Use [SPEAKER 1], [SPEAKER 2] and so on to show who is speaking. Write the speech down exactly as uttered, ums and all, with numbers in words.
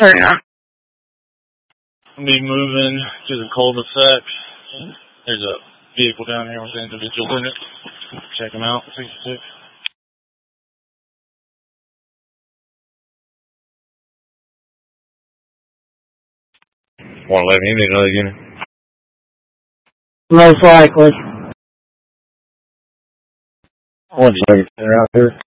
[SPEAKER 1] Turn it on.
[SPEAKER 2] I'll be moving to the cul-de-sac. There's a vehicle down here with individuals in it. Check them out. sixty-six.
[SPEAKER 3] one eleven, you need another unit?
[SPEAKER 4] Most likely.
[SPEAKER 3] One second, they're out there.